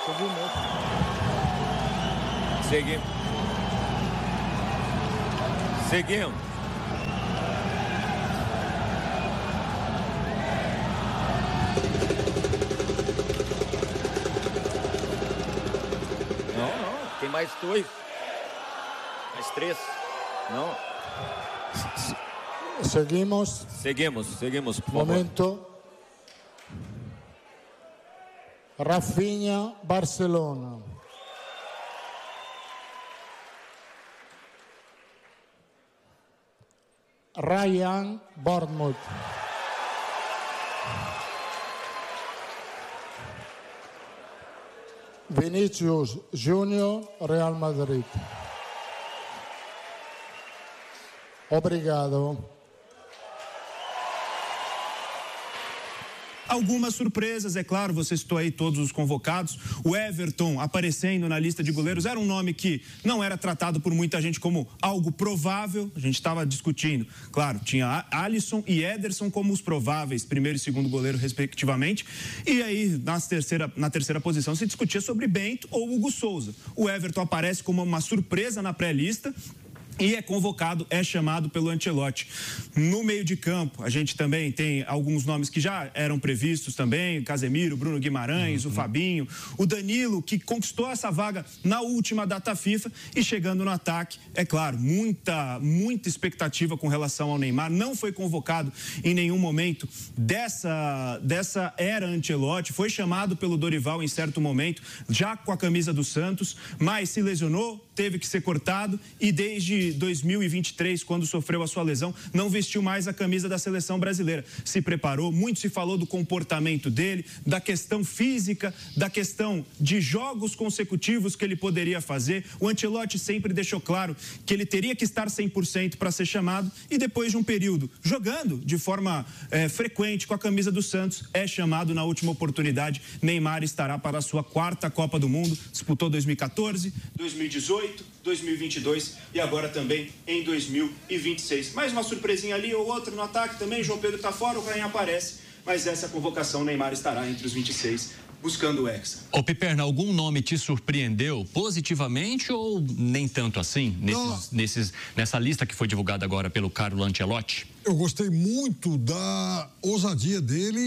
Seguimos. Não, tem mais 2. Mais 3. Não. Seguimos, por favor. Momento. Rafinha, Barcelona. Ryan, Bournemouth. Vinícius Júnior, Real Madrid. Obrigado. Algumas surpresas, é claro, você citou aí todos os convocados. O Everton aparecendo na lista de goleiros era um nome que não era tratado por muita gente como algo provável. A gente estava discutindo, claro, tinha Alisson e Ederson como os prováveis primeiro e segundo goleiro, respectivamente. E aí, na terceira posição, se discutia sobre Bento ou Hugo Souza. O Everton aparece como uma surpresa na pré-lista. E é convocado, é chamado pelo Ancelotti. No meio de campo, a gente também tem alguns nomes que já eram previstos também, o Casemiro, Bruno Guimarães, o Fabinho, o Danilo, que conquistou essa vaga na última data FIFA, e chegando no ataque, é claro, muita expectativa com relação ao Neymar. Não foi convocado em nenhum momento dessa era Ancelotti, foi chamado pelo Dorival em certo momento, já com a camisa do Santos, mas se lesionou, teve que ser cortado e desde 2023, quando sofreu a sua lesão, não vestiu mais a camisa da seleção brasileira. Se preparou, muito se falou do comportamento dele, da questão física, da questão de jogos consecutivos que ele poderia fazer. O Ancelotti sempre deixou claro que ele teria que estar 100% para ser chamado, e depois de um período jogando de forma frequente com a camisa do Santos, é chamado na última oportunidade. Neymar estará para a sua 4ª Copa do Mundo, disputou 2014, 2018, 2022 e agora também em 2026. Mais uma surpresinha ali ou outra no ataque também. João Pedro está fora, o Rainha aparece, mas essa convocação, Neymar estará entre os 26 buscando o Hexa. Ô Piperno, algum nome te surpreendeu positivamente ou nem tanto assim nessa lista que foi divulgada agora pelo Carlo Ancelotti? Eu gostei muito da ousadia dele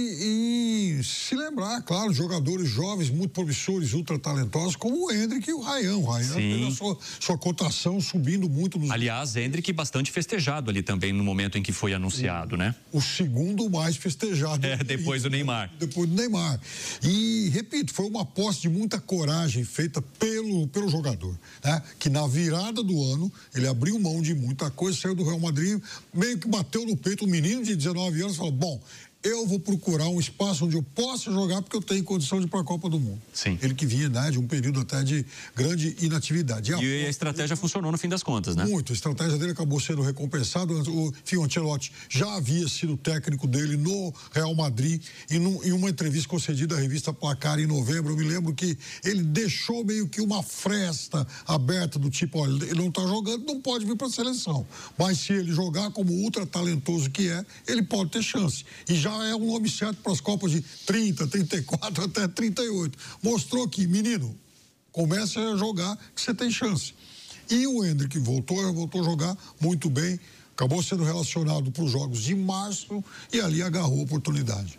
em se lembrar, claro, jogadores jovens, muito promissores, ultra talentosos, como o Endrick e o Ryan. O Ryan teve a sua cotação subindo muito. Aliás, Endrick bastante festejado ali também no momento em que foi anunciado, né? O segundo mais festejado. Depois do Neymar. Depois do Neymar. E, repito, foi uma aposta de muita coragem feita pelo jogador, né? Que na virada do ano, ele abriu mão de muita coisa, saiu do Real Madrid, meio que bateu no peito, um menino de 19 anos, falou, bom, eu vou procurar um espaço onde eu possa jogar porque eu tenho condição de ir para a Copa do Mundo. Sim. Ele que vinha, né, de um período até de grande inatividade. E a estratégia funcionou no fim das contas, né? Muito. A estratégia dele acabou sendo recompensada. O Ancelotti já havia sido técnico dele no Real Madrid e em uma entrevista concedida à revista Placar em novembro, eu me lembro que ele deixou meio que uma fresta aberta do tipo, olha, ele não está jogando, não pode vir para a seleção. Mas se ele jogar como ultra talentoso que é, ele pode ter chance. E já é um nome certo para as Copas de 30, 34 até 38. Mostrou que, menino, comece a jogar que você tem chance. E o Endrick voltou a jogar muito bem, acabou sendo relacionado para os jogos de março e ali agarrou a oportunidade.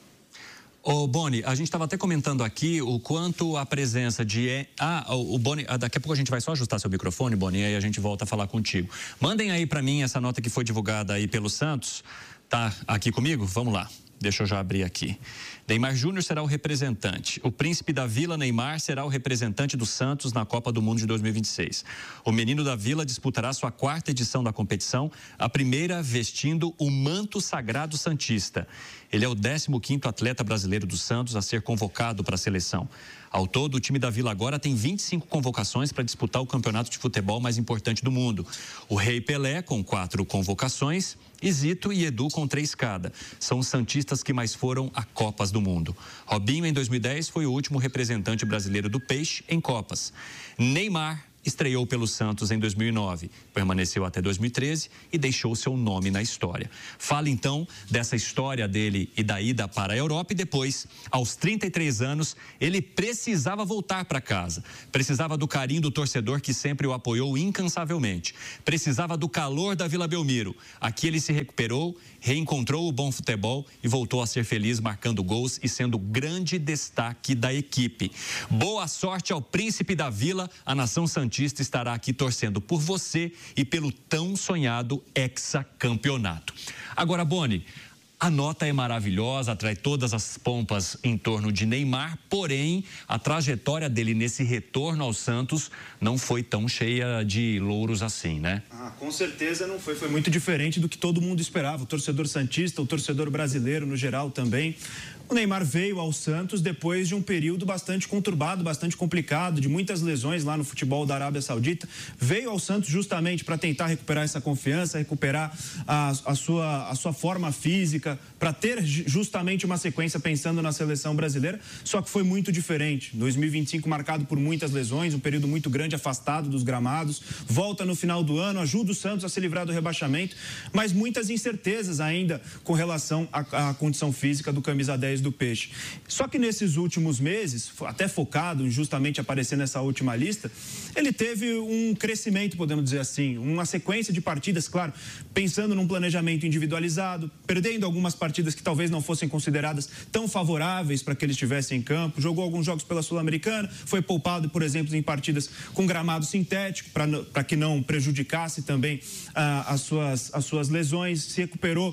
Ô, Boni, a gente estava até comentando aqui o quanto a presença de... o Boni, daqui a pouco a gente vai só ajustar seu microfone, Boni, e aí a gente volta a falar contigo. Mandem aí para mim essa nota que foi divulgada aí pelo Santos. Tá aqui comigo? Vamos lá. Deixa eu já abrir aqui. Neymar Júnior será o representante. O príncipe da Vila, Neymar, será o representante do Santos na Copa do Mundo de 2026. O menino da Vila disputará sua 4ª edição da competição, a primeira vestindo o manto sagrado santista. Ele é o 15º atleta brasileiro do Santos a ser convocado para a seleção. Ao todo, o time da Vila agora tem 25 convocações para disputar o campeonato de futebol mais importante do mundo. O Rei Pelé, com 4 convocações, e Zito e Edu com 3 cada. São os santistas que mais foram a Copas do Mundo. Robinho, em 2010, foi o último representante brasileiro do Peixe em Copas. Neymar estreou pelo Santos em 2009, permaneceu até 2013 e deixou seu nome na história. Fala então dessa história dele e da ida para a Europa e depois, aos 33 anos, ele precisava voltar para casa. Precisava do carinho do torcedor que sempre o apoiou incansavelmente. Precisava do calor da Vila Belmiro. Aqui ele se recuperou, reencontrou o bom futebol e voltou a ser feliz marcando gols e sendo grande destaque da equipe. Boa sorte ao príncipe da Vila, a nação santista estará aqui torcendo por você e pelo tão sonhado hexacampeonato. Agora, Boni, a nota é maravilhosa, atrai todas as pompas em torno de Neymar, porém, a trajetória dele nesse retorno ao Santos não foi tão cheia de louros assim, né? Com certeza não foi. Foi muito diferente do que todo mundo esperava. O torcedor santista, o torcedor brasileiro no geral também. O Neymar veio ao Santos depois de um período bastante conturbado, bastante complicado, de muitas lesões lá no futebol da Arábia Saudita. Veio ao Santos justamente para tentar recuperar essa confiança, recuperar a sua forma física, para ter justamente uma sequência pensando na seleção brasileira. Só que foi muito diferente. 2025 marcado por muitas lesões, um período muito grande afastado dos gramados. Volta no final do ano, ajuda o Santos a se livrar do rebaixamento, mas muitas incertezas ainda com relação à condição física do camisa 10 do Peixe. Só que nesses últimos meses, até focado em justamente aparecer nessa última lista, ele teve um crescimento, podemos dizer assim, uma sequência de partidas, claro, pensando num planejamento individualizado, perdendo algumas partidas que talvez não fossem consideradas tão favoráveis para que ele estivesse em campo, jogou alguns jogos pela Sul-Americana, foi poupado, por exemplo, em partidas com gramado sintético, para que não prejudicasse também as suas lesões, se recuperou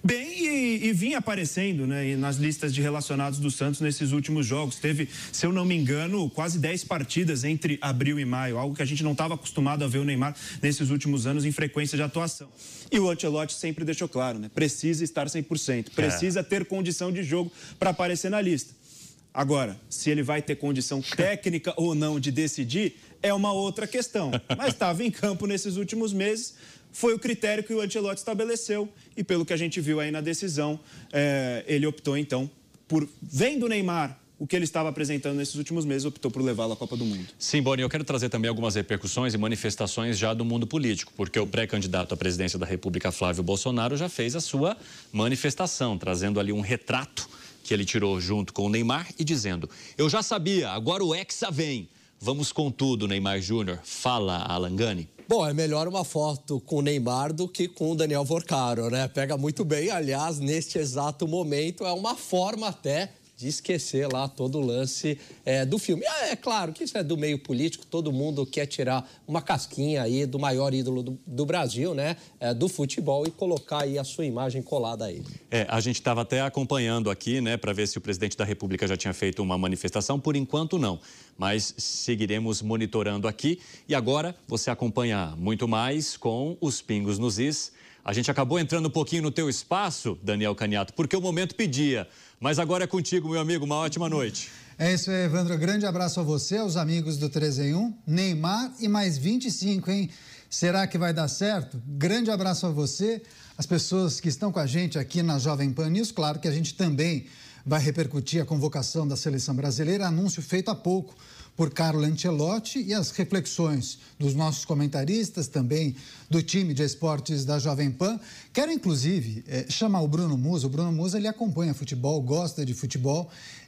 bem e vinha aparecendo, né, nas listas de relacionados do Santos nesses últimos jogos. Teve, se eu não me engano, quase 10 partidas entre abril e maio, algo que a gente não estava acostumado a ver o Neymar nesses últimos anos em frequência de atuação. E o Ancelotti sempre deixou claro, né, precisa estar 100%, precisa ter condição de jogo para aparecer na lista. Agora, se ele vai ter condição técnica ou não de decidir, é uma outra questão. Mas estava em campo nesses últimos meses, foi o critério que o Ancelotti estabeleceu e pelo que a gente viu aí na decisão, ele optou então por, vendo o Neymar, o que ele estava apresentando nesses últimos meses, optou por levá-lo à Copa do Mundo. Sim, Boni, eu quero trazer também algumas repercussões e manifestações já do mundo político, porque o pré-candidato à presidência da República, Flávio Bolsonaro, já fez a sua manifestação, trazendo ali um retrato que ele tirou junto com o Neymar e dizendo: eu já sabia, agora o Hexa vem. Vamos com tudo, Neymar Júnior. Fala, Alan Gani. Bom, é melhor uma foto com o Neymar do que com o Daniel Vorcaro, né? Pega muito bem. Aliás, neste exato momento, é uma forma até de esquecer lá todo o lance do filme. É claro que isso é do meio político, todo mundo quer tirar uma casquinha aí do maior ídolo do Brasil, né? Do futebol e colocar aí a sua imagem colada a ele. A gente estava até acompanhando aqui, né, para ver se o presidente da República já tinha feito uma manifestação. Por enquanto, não. Mas seguiremos monitorando aqui. E agora você acompanha muito mais com os Pingos nos Is. A gente acabou entrando um pouquinho no teu espaço, Daniel Caniato, porque o momento pedia. Mas agora é contigo, meu amigo. Uma ótima noite. É isso aí, Evandro. Grande abraço a você, aos amigos do 3 em 1. Neymar e mais 25, hein? Será que vai dar certo? Grande abraço a você, as pessoas que estão com a gente aqui na Jovem Pan News. Claro que a gente também vai repercutir a convocação da seleção brasileira, anúncio feito há pouco por Carlo Ancelotti, e as reflexões dos nossos comentaristas, também do time de esportes da Jovem Pan. Quero, inclusive, chamar o Bruno Musa. O Bruno Musa, ele acompanha futebol, gosta de futebol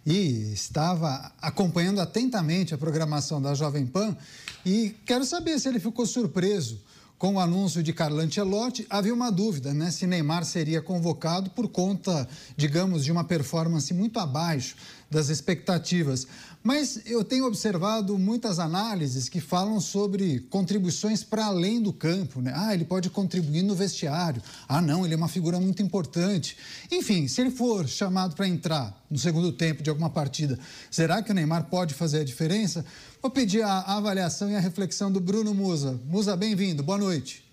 e estava acompanhando atentamente a programação da Jovem Pan, e quero saber se ele ficou surpreso com o anúncio de Carlo Ancelotti. Havia uma dúvida, né, se Neymar seria convocado por conta, digamos, de uma performance muito abaixo das expectativas. Mas eu tenho observado muitas análises que falam sobre contribuições para além do campo, né? Ele pode contribuir no vestiário. Não, ele é uma figura muito importante. Enfim, se ele for chamado para entrar no segundo tempo de alguma partida, será que o Neymar pode fazer a diferença? Vou pedir a avaliação e a reflexão do Bruno Musa. Musa, bem-vindo. Boa noite.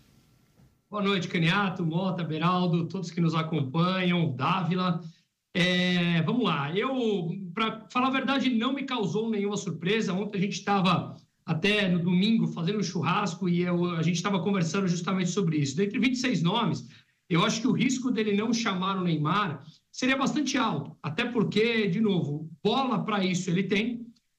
Boa noite, Caniato, Mota, Beraldo, todos que nos acompanham, Dávila. Vamos lá, para falar a verdade, não me causou nenhuma surpresa. Ontem a gente estava, até no domingo, fazendo um churrasco e a gente estava conversando justamente sobre isso. Dentre 26 nomes, eu acho que o risco dele não chamar o Neymar seria bastante alto, até porque, de novo, bola para isso ele tem.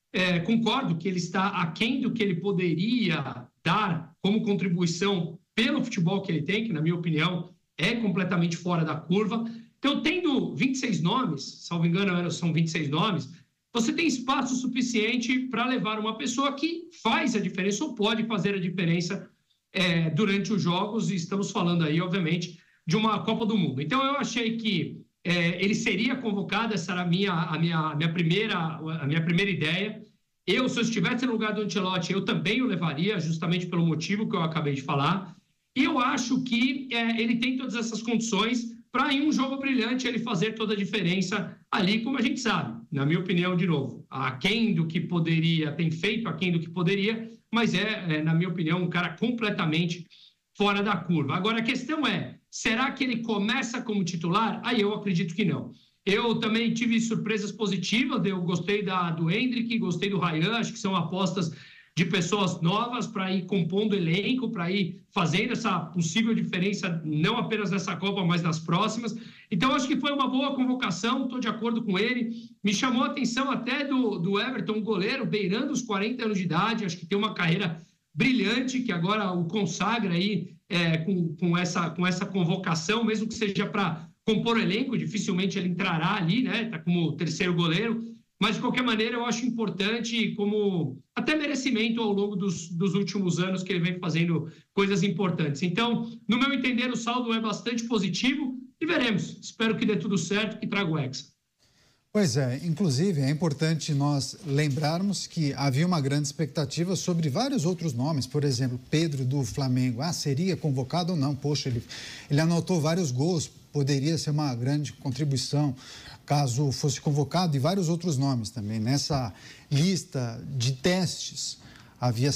concordo que ele está aquém do que ele poderia dar como contribuição pelo futebol que ele tem, que, na minha opinião, é completamente fora da curva. Então, tendo 26 nomes, salvo engano, são 26 nomes, você tem espaço suficiente para levar uma pessoa que faz a diferença ou pode fazer a diferença durante os jogos, e estamos falando aí, obviamente, de uma Copa do Mundo. Então, eu achei que ele seria convocado, essa era a minha primeira ideia. Se eu estivesse no lugar do Ancelotti, eu também o levaria, justamente pelo motivo que eu acabei de falar. E eu acho que ele tem todas essas condições para, em um jogo brilhante, ele fazer toda a diferença ali, como a gente sabe. Na minha opinião, de novo, aquém do que poderia, tem feito aquém do que poderia, mas na minha opinião, um cara completamente fora da curva. Agora, a questão será que ele começa como titular? Aí eu acredito que não. Eu também tive surpresas positivas, eu gostei do Endrick, gostei do Ryan, acho que são apostas de pessoas novas para ir compondo elenco, para ir fazendo essa possível diferença, não apenas nessa Copa, mas nas próximas. Então, acho que foi uma boa convocação, estou de acordo com ele. Me chamou a atenção até do Everton, um goleiro, beirando os 40 anos de idade, acho que tem uma carreira brilhante, que agora o consagra aí com essa convocação, mesmo que seja para compor o elenco, dificilmente ele entrará ali, né? Está como terceiro goleiro. Mas, de qualquer maneira, eu acho importante como até merecimento ao longo dos últimos anos que ele vem fazendo coisas importantes. Então, no meu entender, o saldo é bastante positivo e veremos. Espero que dê tudo certo e que traga o Hexa. Pois é, inclusive é importante nós lembrarmos que havia uma grande expectativa sobre vários outros nomes, por exemplo, Pedro do Flamengo. Seria convocado ou não? Poxa, ele anotou vários gols, poderia ser uma grande contribuição caso fosse convocado, e vários outros nomes também. Nessa lista de testes havia,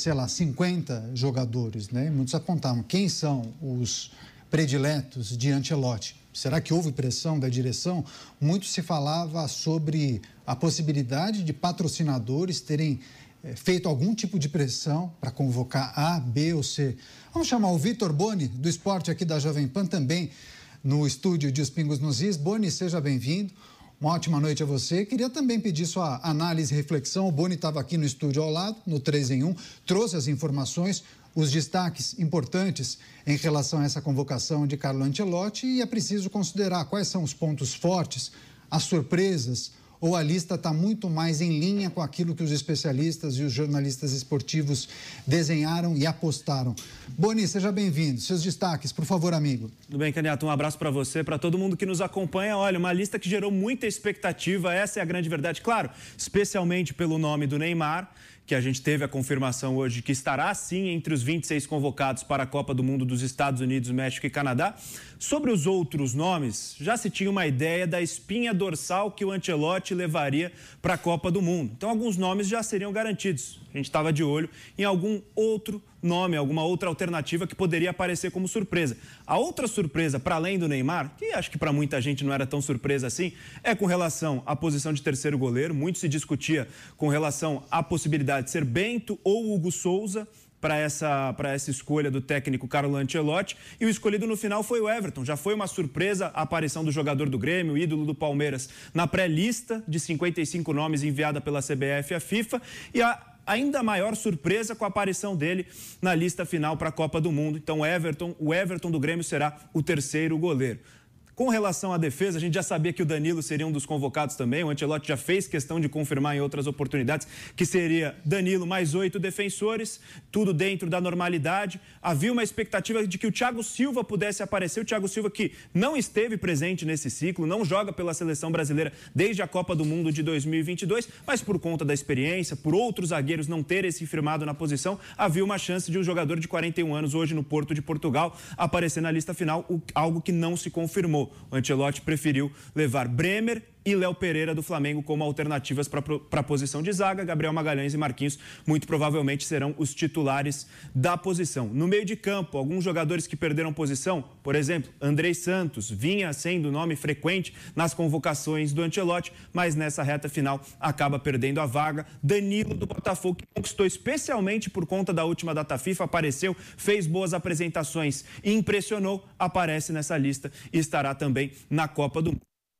50 jogadores, né? Muitos apontavam quem são os prediletos de Ancelotti. Será que houve pressão da direção? Muito se falava sobre a possibilidade de patrocinadores terem feito algum tipo de pressão para convocar A, B ou C. Vamos chamar o Vitor Boni, do esporte aqui da Jovem Pan, também no estúdio de Os Pingos nos Is. Boni, seja bem-vindo. Uma ótima noite a você. Queria também pedir sua análise e reflexão. O Boni estava aqui no estúdio ao lado, no 3 em 1, trouxe as informações, os destaques importantes em relação a essa convocação de Carlo Ancelotti, e é preciso considerar quais são os pontos fortes, as surpresas, ou a lista está muito mais em linha com aquilo que os especialistas e os jornalistas esportivos desenharam e apostaram. Boni, seja bem-vindo. Seus destaques, por favor, amigo. Tudo bem, Caniato? Um abraço para você, para todo mundo que nos acompanha. Olha, uma lista que gerou muita expectativa, essa é a grande verdade. Claro, especialmente pelo nome do Neymar, que a gente teve a confirmação hoje que estará, sim, entre os 26 convocados para a Copa do Mundo dos Estados Unidos, México e Canadá. Sobre os outros nomes, já se tinha uma ideia da espinha dorsal que o Ancelotti levaria para a Copa do Mundo. Então, alguns nomes já seriam garantidos. A gente estava de olho em algum outro nome, alguma outra alternativa que poderia aparecer como surpresa. A outra surpresa, para além do Neymar, que acho que para muita gente não era tão surpresa assim, é com relação à posição de terceiro goleiro. Muito se discutia com relação à possibilidade de ser Bento ou Hugo Souza para essa escolha do técnico Carlo Ancelotti, e o escolhido no final foi o Everton. Já foi uma surpresa a aparição do jogador do Grêmio, ídolo do Palmeiras, na pré-lista de 55 nomes enviada pela CBF à FIFA, e a ainda maior surpresa com a aparição dele na lista final para a Copa do Mundo. Então, o Everton do Grêmio será o terceiro goleiro. Com relação à defesa, a gente já sabia que o Danilo seria um dos convocados também. O Ancelotti já fez questão de confirmar em outras oportunidades que seria Danilo mais 8 defensores, tudo dentro da normalidade. Havia uma expectativa de que o Thiago Silva pudesse aparecer. O Thiago Silva, que não esteve presente nesse ciclo, não joga pela seleção brasileira desde a Copa do Mundo de 2022, mas por conta da experiência, por outros zagueiros não terem se firmado na posição, havia uma chance de um jogador de 41 anos, hoje no Porto de Portugal, aparecer na lista final, algo que não se confirmou. O Ancelotti preferiu levar Bremer e Léo Pereira do Flamengo como alternativas para a posição de zaga. Gabriel Magalhães e Marquinhos muito provavelmente serão os titulares da posição. No meio de campo, alguns jogadores que perderam posição, por exemplo, Andrei Santos, vinha sendo nome frequente nas convocações do Ancelotti, mas nessa reta final acaba perdendo a vaga. Danilo do Botafogo, que conquistou especialmente por conta da última data FIFA, apareceu, fez boas apresentações e impressionou, aparece nessa lista e estará também na Copa do Mundo.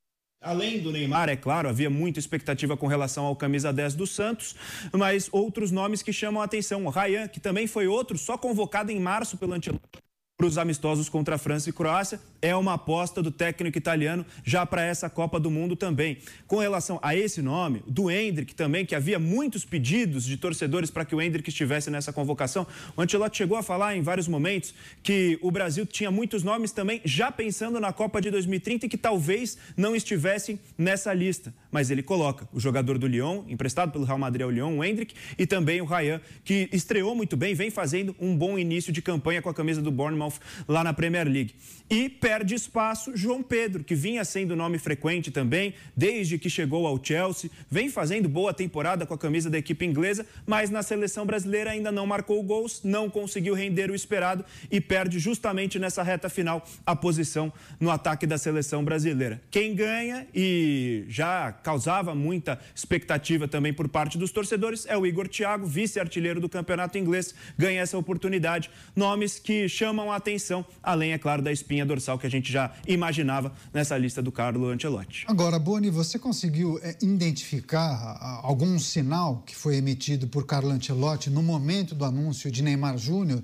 Além do Neymar, é claro, havia muita expectativa com relação ao camisa 10 do Santos, mas outros nomes que chamam a atenção. O Ryan, que também foi outro, só convocado em março pelo Ancelotti para os amistosos contra a França e Croácia, é uma aposta do técnico italiano já para essa Copa do Mundo também. Com relação a esse nome, do Endrick também, que havia muitos pedidos de torcedores para que o Endrick estivesse nessa convocação, o Ancelotti chegou a falar em vários momentos que o Brasil tinha muitos nomes também já pensando na Copa de 2030 e que talvez não estivessem nessa lista. Mas ele coloca o jogador do Lyon, emprestado pelo Real Madrid ao Lyon, o Endrick, e também o Ryan, que estreou muito bem, vem fazendo um bom início de campanha com a camisa do Bournemouth lá na Premier League. E perde espaço João Pedro, que vinha sendo nome frequente também, desde que chegou ao Chelsea, vem fazendo boa temporada com a camisa da equipe inglesa, mas na seleção brasileira ainda não marcou gols, não conseguiu render o esperado e perde justamente nessa reta final a posição no ataque da seleção brasileira. Quem ganha e já causava muita expectativa também por parte dos torcedores é o Igor Thiago, vice-artilheiro do campeonato inglês, ganha essa oportunidade. Nomes que chamam a atenção, além, é claro, da espinha dorsal que a gente já imaginava nessa lista do Carlo Ancelotti. Agora, Boni, você conseguiu identificar algum sinal que foi emitido por Carlo Ancelotti no momento do anúncio de Neymar Júnior?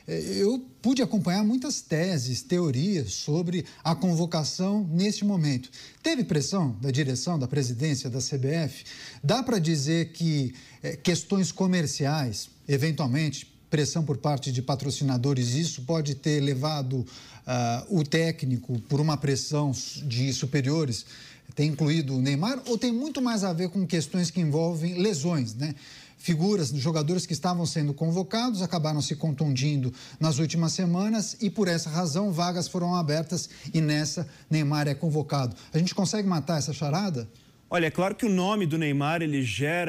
Eu pude acompanhar muitas teses, teorias sobre a convocação neste momento. Teve pressão da direção, da presidência, da CBF? Dá para dizer que questões comerciais, eventualmente, pressão por parte de patrocinadores, isso pode ter levado o técnico por uma pressão de superiores, tem incluído o Neymar, ou tem muito mais a ver com questões que envolvem lesões, né? Figuras, jogadores que estavam sendo convocados, acabaram se contundindo nas últimas semanas e, por essa razão, vagas foram abertas e nessa Neymar é convocado. A gente consegue matar essa charada? Olha, é claro que o nome do Neymar, ele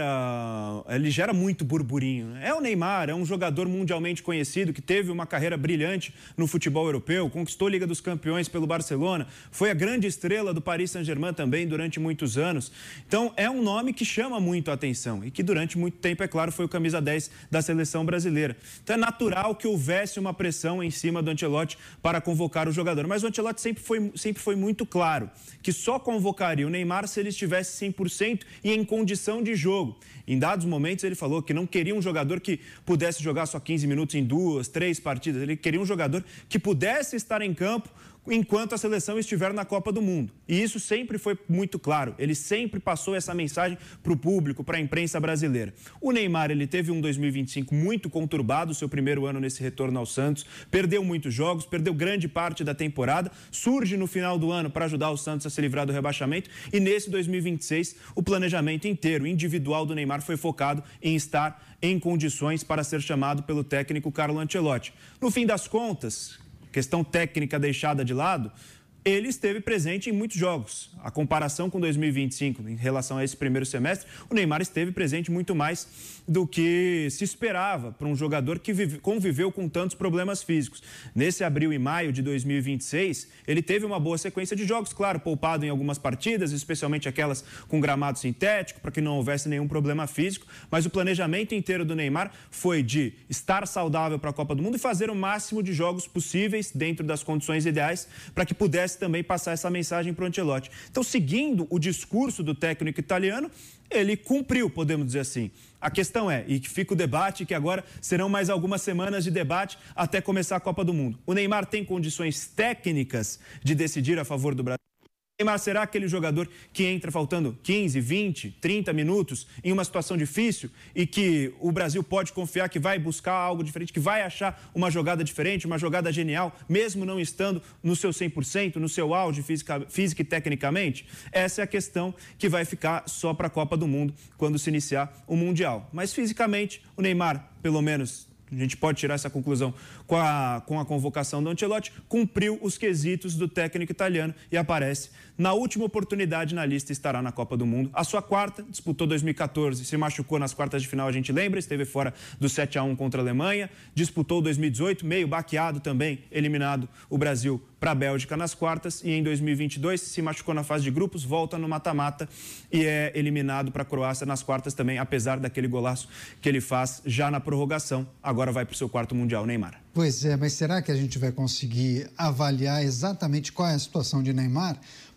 gera muito burburinho, né? É o Neymar, é um jogador mundialmente conhecido que teve uma carreira brilhante no futebol europeu, conquistou a Liga dos Campeões pelo Barcelona, foi a grande estrela do Paris Saint-Germain também durante muitos anos. Então, é um nome que chama muito a atenção e que durante muito tempo, é claro, foi o camisa 10 da seleção brasileira. Então, é natural que houvesse uma pressão em cima do Ancelotti para convocar o jogador. Mas o Ancelotti sempre foi muito claro que só convocaria o Neymar se ele estivesse 100% e em condição de jogo. Em dados momentos ele falou que não queria um jogador que pudesse jogar só 15 minutos em 2, 3 partidas. Ele queria um jogador que pudesse estar em campo enquanto a seleção estiver na Copa do Mundo. E isso sempre foi muito claro. Ele sempre passou essa mensagem para o público, para a imprensa brasileira. O Neymar, ele teve um 2025 muito conturbado, seu primeiro ano nesse retorno ao Santos, perdeu muitos jogos, perdeu grande parte da temporada, surge no final do ano para ajudar o Santos a se livrar do rebaixamento e nesse 2026 o planejamento inteiro, individual do Neymar foi focado em estar em condições para ser chamado pelo técnico Carlo Ancelotti. No fim das contas, questão técnica deixada de lado, ele esteve presente em muitos jogos. A comparação com 2025, em relação a esse primeiro semestre, o Neymar esteve presente muito mais do que se esperava para um jogador que conviveu com tantos problemas físicos. Nesse abril e maio de 2026, ele teve uma boa sequência de jogos, claro, poupado em algumas partidas, especialmente aquelas com gramado sintético, para que não houvesse nenhum problema físico, mas o planejamento inteiro do Neymar foi de estar saudável para a Copa do Mundo e fazer o máximo de jogos possíveis dentro das condições ideais para que pudesse também passar essa mensagem para o Ancelotti. Então, seguindo o discurso do técnico italiano, ele cumpriu, podemos dizer assim. A questão é, e que fica o debate, que agora serão mais algumas semanas de debate até começar a Copa do Mundo. O Neymar tem condições técnicas de decidir a favor do Brasil? Neymar será aquele jogador que entra faltando 15, 20, 30 minutos em uma situação difícil e que o Brasil pode confiar que vai buscar algo diferente, que vai achar uma jogada diferente, uma jogada genial, mesmo não estando no seu 100%, no seu auge física e tecnicamente? Essa é a questão que vai ficar só para a Copa do Mundo quando se iniciar o Mundial. Mas fisicamente, o Neymar, pelo menos, a gente pode tirar essa conclusão com a convocação do Ancelotti, cumpriu os quesitos do técnico italiano e aparece na última oportunidade na lista, estará na Copa do Mundo. A sua quarta, disputou 2014, se machucou nas quartas de final, a gente lembra, esteve fora do 7-1 contra a Alemanha, disputou 2018, meio baqueado também, eliminado o Brasil para a Bélgica nas quartas, e em 2022 se machucou na fase de grupos, volta no mata-mata e é eliminado para a Croácia nas quartas também, apesar daquele golaço que ele faz já na prorrogação. Agora vai para o seu quarto Mundial, Neymar. Pois é, mas será que a gente vai conseguir avaliar exatamente qual é a situação de Neymar?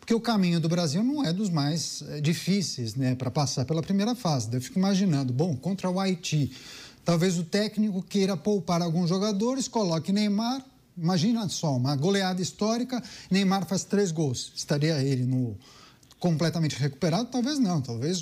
porque o caminho do Brasil não é dos mais difíceis, né, para passar pela primeira fase. Eu fico imaginando, bom, contra o Haiti, talvez o técnico queira poupar alguns jogadores, coloque Neymar, imagina só, uma goleada histórica, Neymar faz 3 gols, estaria ele completamente recuperado? Talvez não, talvez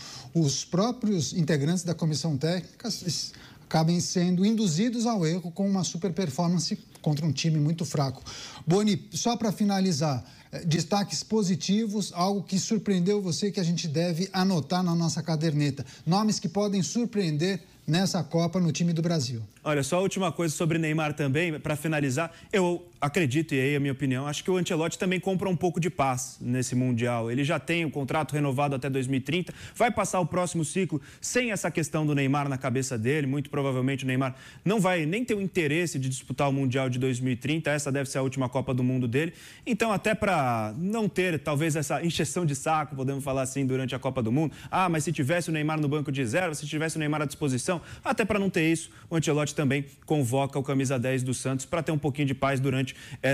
os próprios integrantes da comissão técnica acabem sendo induzidos ao erro com uma super performance contra um time muito fraco. Boni, só para finalizar, destaques positivos, algo que surpreendeu você que a gente deve anotar na nossa caderneta. Nomes que podem surpreender nessa Copa no time do Brasil. Olha, só a última coisa sobre Neymar também, para finalizar, eu acredito, e aí é a minha opinião, acho que o Ancelotti também compra um pouco de paz nesse Mundial. Ele já tem o contrato renovado até 2030, vai passar o próximo ciclo sem essa questão do Neymar na cabeça dele, muito provavelmente o Neymar não vai nem ter o interesse de disputar o Mundial de 2030, essa deve ser a última Copa do Mundo dele. Então, até para não ter, talvez, essa encheção de saco, podemos falar assim, durante a Copa do Mundo, mas se tivesse o Neymar no banco de reserva, se tivesse o Neymar à disposição, até para não ter isso, o Ancelotti também convoca o camisa 10 do Santos para ter um pouquinho de paz durante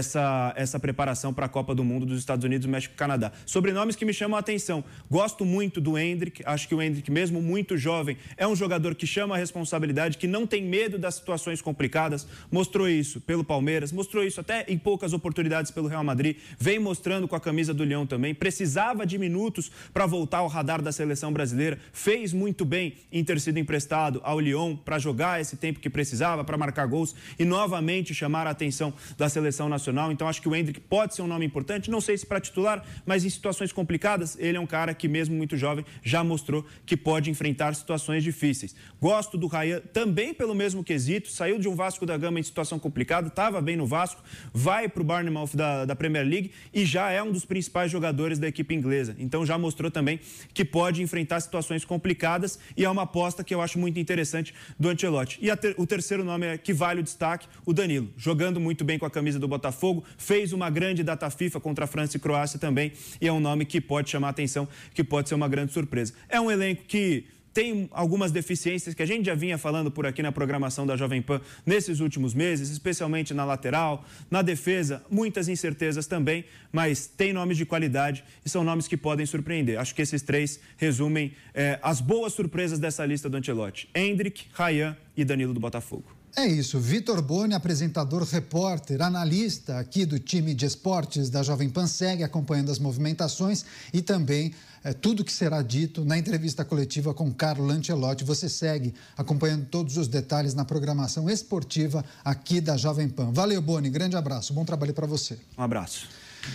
essa preparação para a Copa do Mundo dos Estados Unidos, México e Canadá. Sobrenomes que me chamam a atenção. Gosto muito do Endrick, acho que o Endrick, mesmo muito jovem, é um jogador que chama a responsabilidade, que não tem medo das situações complicadas, mostrou isso pelo Palmeiras, mostrou isso até em poucas oportunidades pelo Real Madrid, vem mostrando com a camisa do Lyon também, precisava de minutos para voltar ao radar da seleção brasileira, fez muito bem em ter sido emprestado ao Lyon para jogar esse tempo que precisava, para marcar gols e novamente chamar a atenção da seleção nacional. Então acho que o Endrick pode ser um nome importante, não sei se para titular, mas em situações complicadas, ele é um cara que mesmo muito jovem já mostrou que pode enfrentar situações difíceis. Gosto do Ryan também pelo mesmo quesito, saiu de um Vasco da Gama em situação complicada, estava bem no Vasco, vai para o Bournemouth da Premier League e já é um dos principais jogadores da equipe inglesa. Então já mostrou também que pode enfrentar situações complicadas e é uma aposta que eu acho muito interessante do Ancelotti. E o terceiro nome que vale o destaque, o Danilo, jogando muito bem com a camisa do Botafogo, fez uma grande data FIFA contra a França e Croácia também, e é um nome que pode chamar a atenção, que pode ser uma grande surpresa. É um elenco que tem algumas deficiências que a gente já vinha falando por aqui na programação da Jovem Pan nesses últimos meses, especialmente na lateral, na defesa, muitas incertezas também, mas tem nomes de qualidade e são nomes que podem surpreender. Acho que esses 3 resumem as boas surpresas dessa lista do Ancelotti: Endrick, Ryan e Danilo do Botafogo. É isso, Vitor Boni, apresentador, repórter, analista aqui do time de esportes da Jovem Pan, segue acompanhando as movimentações e também tudo que será dito na entrevista coletiva com Carlo Ancelotti. Você segue acompanhando todos os detalhes na programação esportiva aqui da Jovem Pan. Valeu, Boni, grande abraço, bom trabalho para você. Um abraço.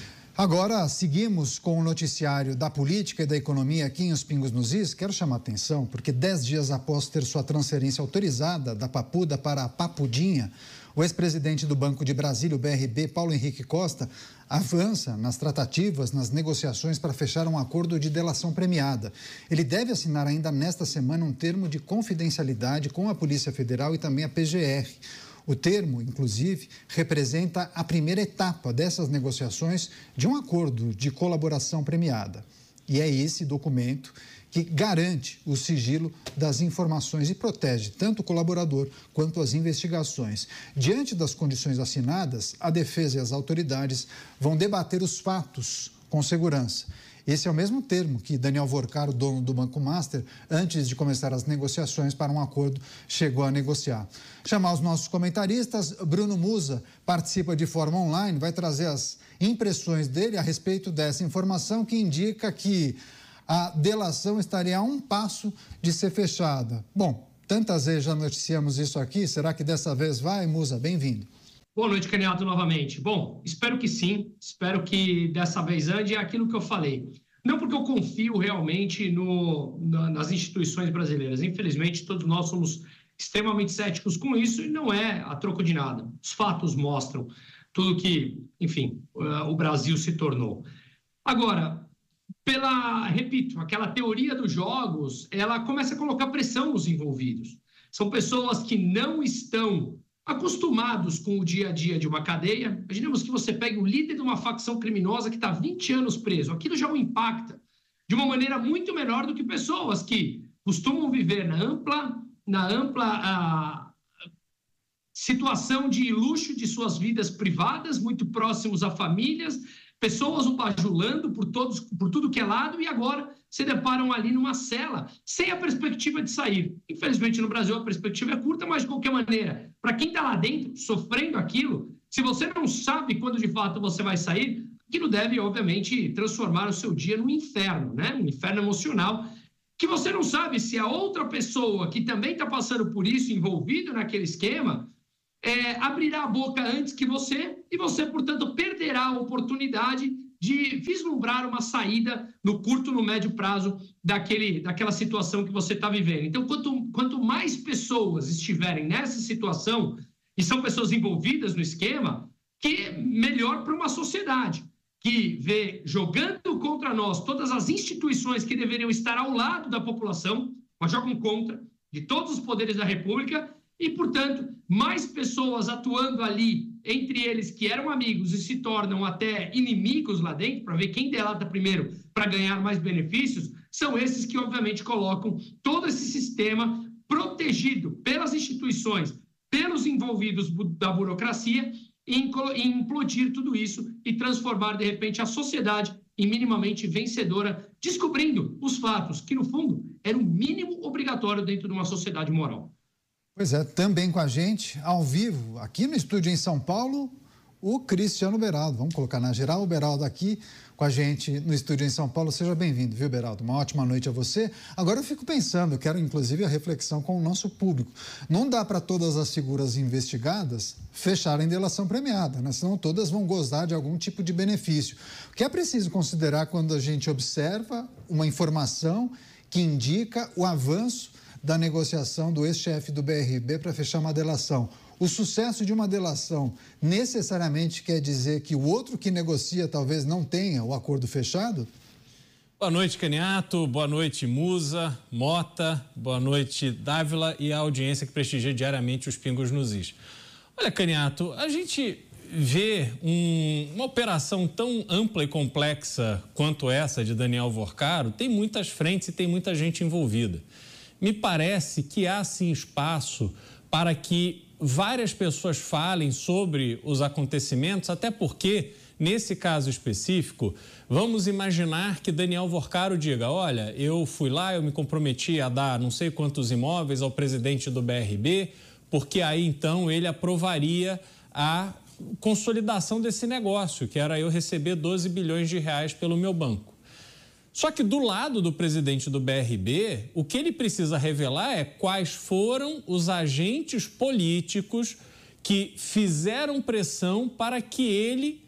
Agora, seguimos com o noticiário da política e da economia aqui em Os Pingos nos Is. Quero chamar a atenção porque 10 dias após ter sua transferência autorizada da Papuda para a Papudinha, o ex-presidente do Banco de Brasília, o BRB, Paulo Henrique Costa, avança nas tratativas, nas negociações para fechar um acordo de delação premiada. Ele deve assinar ainda nesta semana um termo de confidencialidade com a Polícia Federal e também a PGR. O termo, inclusive, representa a primeira etapa dessas negociações de um acordo de colaboração premiada. E é esse documento que garante o sigilo das informações e protege tanto o colaborador quanto as investigações. Diante das condições assinadas, a defesa e as autoridades vão debater os fatos com segurança. Esse é o mesmo termo que Daniel Vorcaro, dono do Banco Master, antes de começar as negociações para um acordo, chegou a negociar. Chamar os nossos comentaristas, Bruno Musa participa de forma online, vai trazer as impressões dele a respeito dessa informação que indica que a delação estaria a um passo de ser fechada. Bom, tantas vezes já noticiamos isso aqui, será que dessa vez vai, Musa? Bem-vindo. Boa noite, Caniato, novamente. Bom, espero que sim, espero que dessa vez ande aquilo que eu falei. Não porque eu confio realmente nas instituições brasileiras. Infelizmente, todos nós somos extremamente céticos com isso e não é a troco de nada. Os fatos mostram tudo que, enfim, o Brasil se tornou. Agora, repito, aquela teoria dos jogos, ela começa a colocar pressão nos envolvidos. São pessoas que não estão acostumados com o dia a dia de uma cadeia. Imaginemos que você pegue o líder de uma facção criminosa que está 20 anos preso. Aquilo já o impacta de uma maneira muito menor do que pessoas que costumam viver na ampla situação de luxo de suas vidas privadas, muito próximos a famílias, pessoas o bajulando por tudo que é lado, e agora se deparam ali numa cela, sem a perspectiva de sair. Infelizmente, no Brasil, a perspectiva é curta, mas de qualquer maneira, para quem está lá dentro, sofrendo aquilo, se você não sabe quando de fato você vai sair, aquilo deve, obviamente, transformar o seu dia num inferno, né? Um inferno emocional, que você não sabe se a outra pessoa que também está passando por isso, envolvido naquele esquema, abrirá a boca antes que você, e você, portanto, perderá a oportunidade de vislumbrar uma saída no curto, no médio prazo daquela situação que você está vivendo. Então, quanto mais pessoas estiverem nessa situação, e são pessoas envolvidas no esquema, que melhor para uma sociedade que vê jogando contra nós todas as instituições que deveriam estar ao lado da população, mas jogam contra de todos os poderes da República, e, portanto, mais pessoas atuando ali, entre eles que eram amigos e se tornam até inimigos lá dentro, para ver quem delata primeiro para ganhar mais benefícios, são esses que, obviamente, colocam todo esse sistema protegido pelas instituições, pelos envolvidos da burocracia, em implodir tudo isso e transformar, de repente, a sociedade em minimamente vencedora, descobrindo os fatos, que, no fundo, era o mínimo obrigatório dentro de uma sociedade moral. Pois é, também com a gente, ao vivo, aqui no estúdio em São Paulo, o Cristiano Beraldo. Vamos colocar na geral o Beraldo aqui com a gente no estúdio em São Paulo. Seja bem-vindo, viu, Beraldo? Uma ótima noite a você. Agora eu fico pensando, eu quero inclusive a reflexão com o nosso público. Não dá para todas as figuras investigadas fecharem delação premiada, né? Senão todas vão gozar de algum tipo de benefício. O que é preciso considerar quando a gente observa uma informação que indica o avanço da negociação do ex-chefe do BRB para fechar uma delação? O sucesso de uma delação necessariamente quer dizer que o outro que negocia talvez não tenha o acordo fechado? Boa noite, Caniato. Boa noite, Musa, Mota. Boa noite, Dávila e a audiência que prestigia diariamente os Pingos nos Is. Olha, Caniato, a gente vê uma operação tão ampla e complexa quanto essa de Daniel Vorcaro, tem muitas frentes e tem muita gente envolvida. Me parece que há, sim, espaço para que várias pessoas falem sobre os acontecimentos, até porque, nesse caso específico, vamos imaginar que Daniel Vorcaro diga: olha, eu fui lá, eu me comprometi a dar não sei quantos imóveis ao presidente do BRB, porque aí, então, ele aprovaria a consolidação desse negócio, que era eu receber 12 bilhões de reais pelo meu banco. Só que do lado do presidente do BRB, o que ele precisa revelar é quais foram os agentes políticos que fizeram pressão para que ele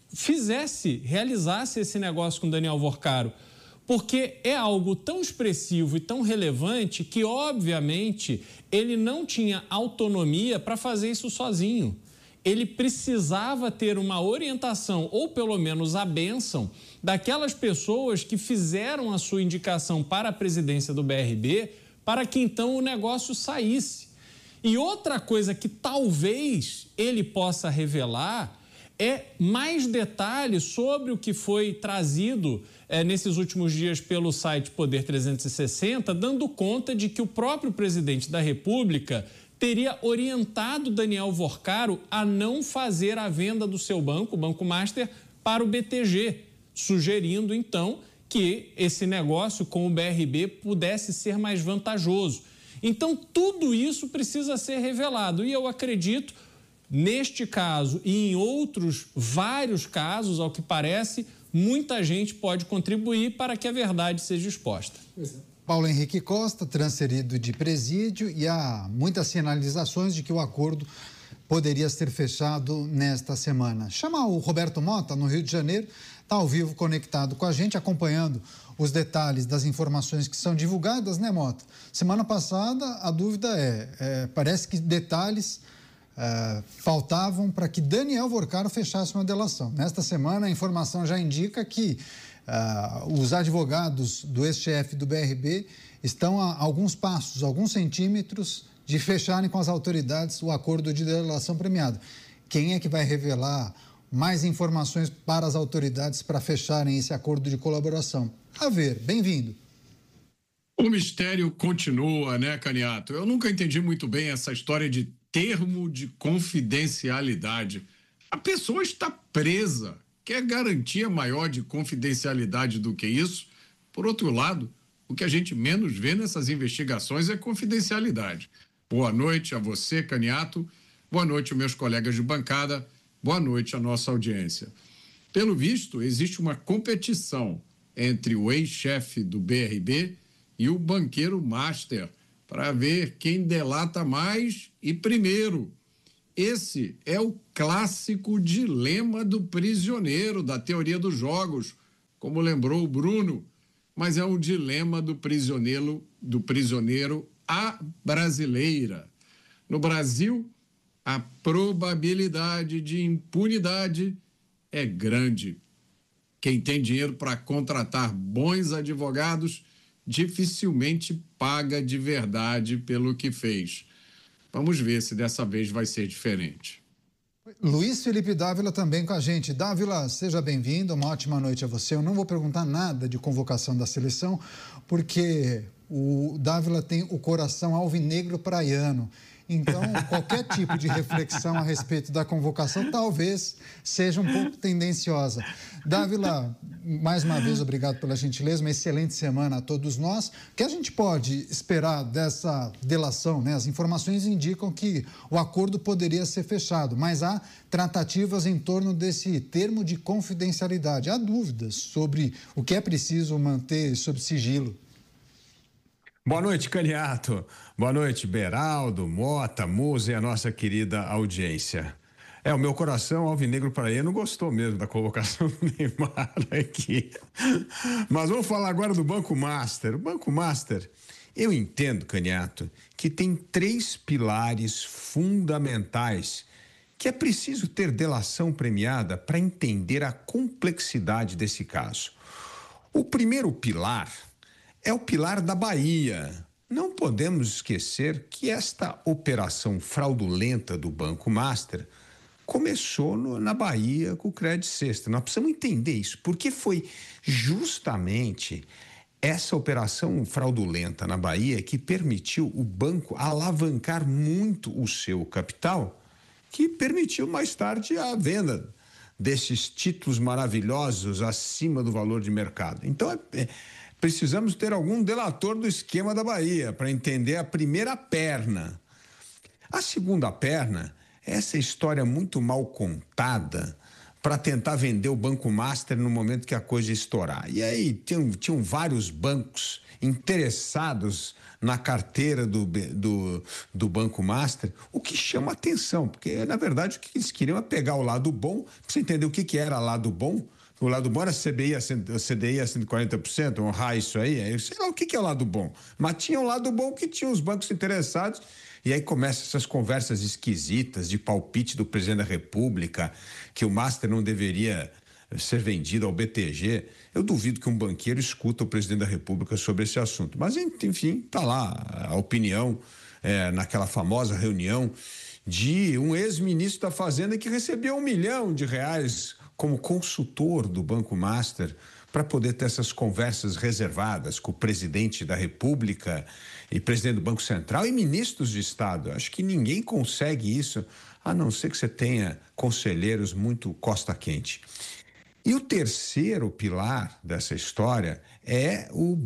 realizasse esse negócio com Daniel Vorcaro. Porque é algo tão expressivo e tão relevante que, obviamente, ele não tinha autonomia para fazer isso sozinho. Ele precisava ter uma orientação, ou pelo menos a bênção, daquelas pessoas que fizeram a sua indicação para a presidência do BRB, para que então o negócio saísse. E outra coisa que talvez ele possa revelar é mais detalhes sobre o que foi trazido nesses últimos dias pelo site Poder 360, dando conta de que o próprio presidente da República teria orientado Daniel Vorcaro a não fazer a venda do seu banco, o Banco Master, para o BTG, sugerindo, então, que esse negócio com o BRB pudesse ser mais vantajoso. Então, tudo isso precisa ser revelado. E eu acredito, neste caso e em outros vários casos, ao que parece, muita gente pode contribuir para que a verdade seja exposta. Paulo Henrique Costa, transferido de presídio, e há muitas sinalizações de que o acordo poderia ser fechado nesta semana. Chama o Roberto Mota, no Rio de Janeiro, está ao vivo conectado com a gente, acompanhando os detalhes das informações que são divulgadas, né, Mota? Semana passada, a dúvida parece que detalhes faltavam para que Daniel Vorcaro fechasse uma delação. Nesta semana, a informação já indica que os advogados do ex-chefe do BRB estão a alguns passos, alguns centímetros de fecharem com as autoridades o acordo de delação premiada. Quem é que vai revelar mais informações para as autoridades para fecharem esse acordo de colaboração? A ver, bem-vindo. O mistério continua, né, Caniato? Eu nunca entendi muito bem essa história de termo de confidencialidade. A pessoa está presa. Quer garantia maior de confidencialidade do que isso? Por outro lado, o que a gente menos vê nessas investigações é confidencialidade. Boa noite a você, Caniato. Boa noite aos meus colegas de bancada. Boa noite à nossa audiência. Pelo visto, existe uma competição entre o ex-chefe do BRB e o banqueiro master para ver quem delata mais e primeiro. Esse é o clássico dilema do prisioneiro da teoria dos jogos, como lembrou o Bruno, mas é um dilema do prisioneiro à brasileira. No Brasil, a probabilidade de impunidade é grande. Quem tem dinheiro para contratar bons advogados dificilmente paga de verdade pelo que fez. Vamos ver se dessa vez vai ser diferente. Luiz Felipe Dávila também com a gente. Dávila, seja bem-vindo, uma ótima noite a você. Eu não vou perguntar nada de convocação da seleção, porque o Dávila tem o coração alvinegro praiano. Então, qualquer tipo de reflexão a respeito da convocação talvez seja um pouco tendenciosa. Dávila, mais uma vez, obrigado pela gentileza, uma excelente semana a todos nós. O que a gente pode esperar dessa delação, né? As informações indicam que o acordo poderia ser fechado, mas há tratativas em torno desse termo de confidencialidade. Há dúvidas sobre o que é preciso manter sob sigilo. Boa noite, Caniato. Boa noite, Beraldo, Mota, Musa e a nossa querida audiência. O meu coração alvinegro praiano gostou mesmo da colocação do Neymar aqui. Mas vamos falar agora do Banco Master. O Banco Master, eu entendo, Caniato, que tem 3 pilares fundamentais que é preciso ter delação premiada para entender a complexidade desse caso. O primeiro pilar é o pilar da Bahia. Não podemos esquecer que esta operação fraudulenta do Banco Master começou na Bahia com o Credit Sexta. Nós precisamos entender isso, porque foi justamente essa operação fraudulenta na Bahia que permitiu o banco alavancar muito o seu capital, que permitiu mais tarde a venda desses títulos maravilhosos acima do valor de mercado. Então, precisamos ter algum delator do esquema da Bahia para entender a primeira perna. A segunda perna é essa história muito mal contada para tentar vender o Banco Master no momento que a coisa ia estourar. E aí tinham vários bancos interessados na carteira do Banco Master, o que chama atenção, porque na verdade o que eles queriam é pegar o lado bom. Pra você entender o que era lado bom. O lado bom era CDI a 140%, honrar isso aí. Eu sei lá o que é o lado bom. Mas tinha um lado bom que tinha os bancos interessados. E aí começam essas conversas esquisitas de palpite do presidente da República, que o Master não deveria ser vendido ao BTG. Eu duvido que um banqueiro escuta o presidente da República sobre esse assunto. Mas, enfim, está lá a opinião naquela famosa reunião de um ex-ministro da Fazenda que recebeu R$1 milhão como consultor do Banco Master para poder ter essas conversas reservadas com o presidente da República e presidente do Banco Central e ministros de Estado. Acho que ninguém consegue isso, a não ser que você tenha conselheiros muito costa quente. E o terceiro pilar dessa história é o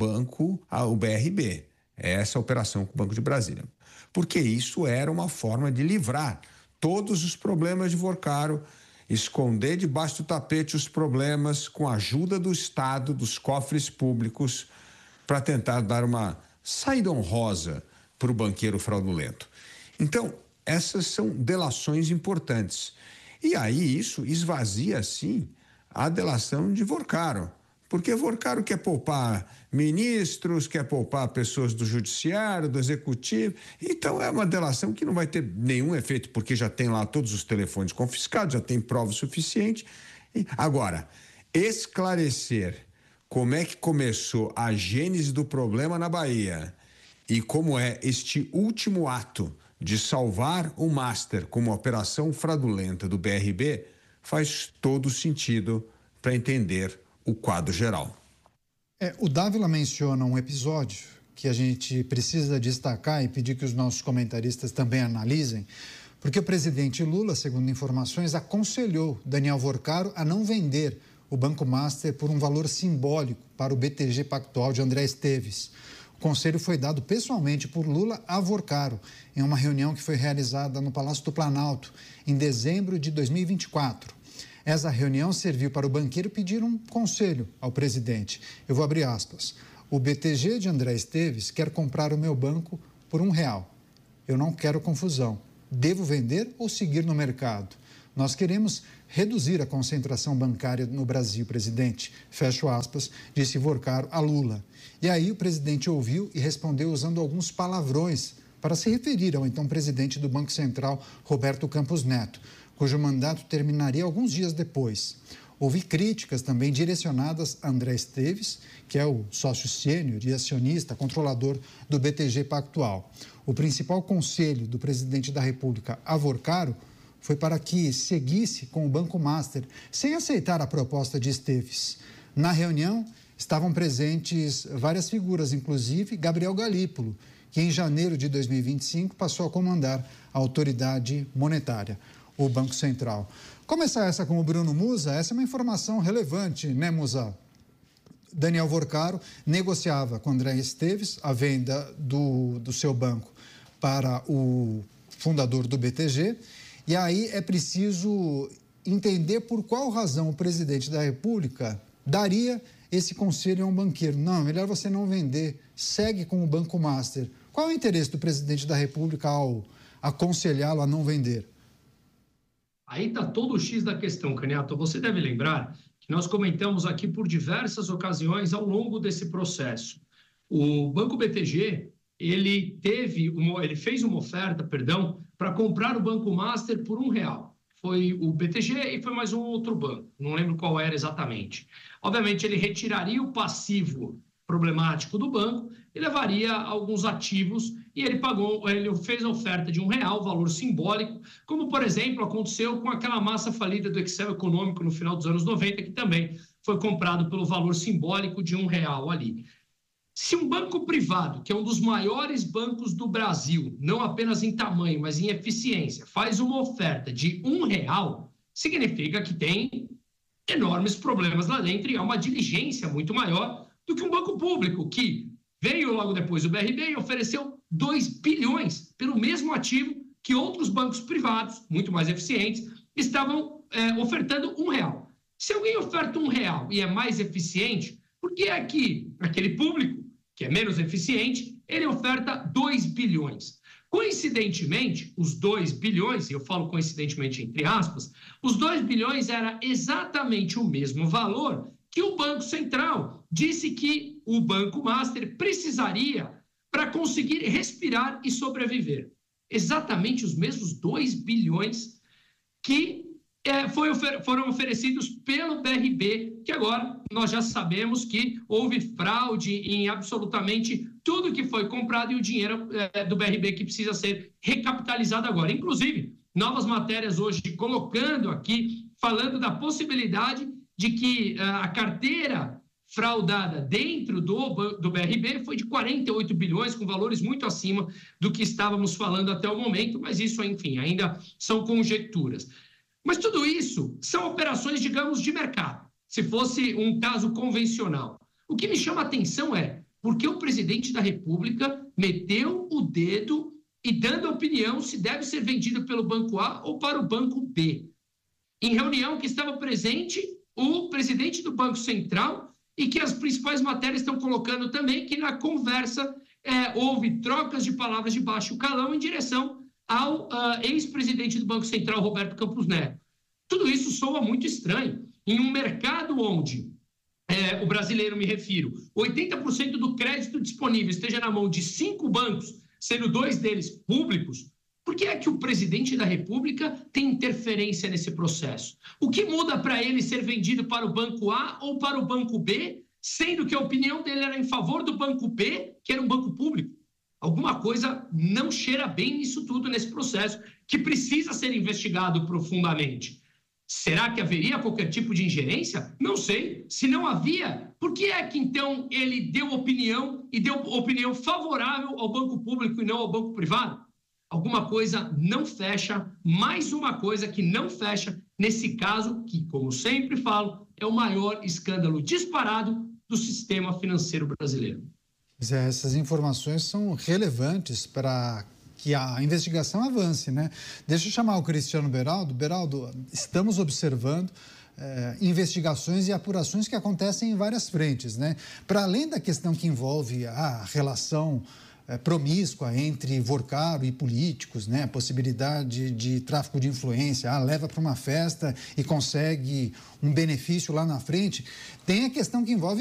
BRB, é essa operação com o Banco de Brasília. Porque isso era uma forma de livrar todos os problemas de Vorcaro, esconder debaixo do tapete os problemas com a ajuda do Estado, dos cofres públicos, para tentar dar uma saída honrosa para o banqueiro fraudulento. Então, essas são delações importantes. E aí isso esvazia, sim, a delação de Vorcaro. Porque Vorcaro quer poupar ministros, quer poupar pessoas do judiciário, do executivo. Então, é uma delação que não vai ter nenhum efeito, porque já tem lá todos os telefones confiscados, já tem prova suficiente. Agora, esclarecer como é que começou a gênese do problema na Bahia e como é este último ato de salvar o Master como operação fraudulenta do BRB faz todo sentido para entender o quadro geral. O Dávila menciona um episódio que a gente precisa destacar e pedir que os nossos comentaristas também analisem, Porque o presidente Lula, segundo informações, aconselhou Daniel Vorcaro a não vender o Banco Master por um valor simbólico para o BTG Pactual de André Esteves. O conselho foi dado pessoalmente por Lula a Vorcaro, em uma reunião que foi realizada no Palácio do Planalto, em dezembro de 2024. Essa reunião serviu para o banqueiro pedir um conselho ao presidente. Eu vou abrir aspas. O BTG de André Esteves quer comprar o meu banco por R$1. Eu não quero confusão. Devo vender ou seguir no mercado? Nós queremos reduzir a concentração bancária no Brasil, presidente. Fecho aspas, disse Vorcaro a Lula. E aí o presidente ouviu e respondeu usando alguns palavrões para se referir ao então presidente do Banco Central, Roberto Campos Neto, cujo mandato terminaria alguns dias depois. Houve críticas também direcionadas a André Esteves, que é o sócio sênior e acionista, controlador do BTG Pactual. O principal conselho do presidente da República, a Vorcaro, foi para que seguisse com o Banco Master, sem aceitar a proposta de Esteves. Na reunião, estavam presentes várias figuras, inclusive Gabriel Galípolo, que em janeiro de 2025 passou a comandar a autoridade monetária, o Banco Central. Começar essa com o Bruno Musa, essa é uma informação relevante, né, Musa? Daniel Vorcaro negociava com André Esteves a venda do seu banco para o fundador do BTG, e aí é preciso entender por qual razão o presidente da República daria esse conselho a um banqueiro. Não, melhor você não vender, segue com o Banco Master. Qual é o interesse do presidente da República ao aconselhá-lo a não vender? Aí está todo o X da questão, Caniato. Você deve lembrar que nós comentamos aqui por diversas ocasiões ao longo desse processo. O Banco BTG, ele fez uma oferta, para comprar o Banco Master por R$1. Foi o BTG e foi mais um outro banco, não lembro qual era exatamente. Obviamente, ele retiraria o passivo problemático do banco e levaria alguns ativos, e ele fez a oferta de R$1, valor simbólico, como, por exemplo, aconteceu com aquela massa falida do Excel Econômico no final dos anos 90, que também foi comprado pelo valor simbólico de R$1 ali. Se um banco privado, que é um dos maiores bancos do Brasil, não apenas em tamanho, mas em eficiência, faz uma oferta de R$1, significa que tem enormes problemas lá dentro e há uma diligência muito maior do que um banco público, que veio logo depois do BRB e ofereceu 2 bilhões pelo mesmo ativo que outros bancos privados, muito mais eficientes, estavam ofertando R$1. Se alguém oferta R$1 e é mais eficiente, por que é que aquele público, que é menos eficiente, ele oferta 2 bilhões? Coincidentemente, os 2 bilhões, e eu falo coincidentemente entre aspas, os 2 bilhões era exatamente o mesmo valor que o Banco Central disse que o Banco Master precisaria para conseguir respirar e sobreviver. Exatamente os mesmos 2 bilhões que foram oferecidos pelo BRB, que agora nós já sabemos que houve fraude em absolutamente tudo que foi comprado e o dinheiro do BRB que precisa ser recapitalizado agora. Inclusive, novas matérias hoje colocando aqui, falando da possibilidade de que a carteira fraudada dentro do BRB foi de 48 bilhões, com valores muito acima do que estávamos falando até o momento, mas isso, enfim, ainda são conjecturas. Mas tudo isso são operações, digamos, de mercado, se fosse um caso convencional. O que me chama a atenção é porque o presidente da República meteu o dedo e dando a opinião se deve ser vendido pelo Banco A ou para o Banco B. Em reunião que estava presente o presidente do Banco Central e que as principais matérias estão colocando também que na conversa houve trocas de palavras de baixo calão em direção ao ex-presidente do Banco Central, Roberto Campos Neto. Tudo isso soa muito estranho. Em um mercado onde o brasileiro, me refiro, 80% do crédito disponível esteja na mão de 5 bancos, sendo 2 deles públicos, por que é que o presidente da República tem interferência nesse processo? O que muda para ele ser vendido para o Banco A ou para o Banco B, sendo que a opinião dele era em favor do Banco B, que era um banco público? Alguma coisa não cheira bem nisso tudo, nesse processo, que precisa ser investigado profundamente. Será que haveria qualquer tipo de ingerência? Não sei. Se não havia, por que é que então ele deu opinião e deu opinião favorável ao banco público e não ao banco privado? alguma coisa não fecha, mais uma coisa que não fecha, nesse caso, que, como sempre falo, é o maior escândalo disparado do sistema financeiro brasileiro. Essas informações são relevantes para que a investigação avance, né? Deixa eu chamar o Cristiano Beraldo. Beraldo, estamos observando investigações e apurações que acontecem em várias frentes, né? Para além da questão que envolve a relação promíscua entre Vorcaro e políticos, né? A possibilidade de tráfico de influência, leva para uma festa e consegue um benefício lá na frente. Tem a questão que envolve